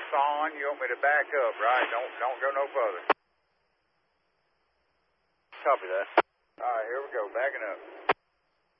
on. You want me to back up, right? Don't go no further. Copy that. All right, here we go. Backing up.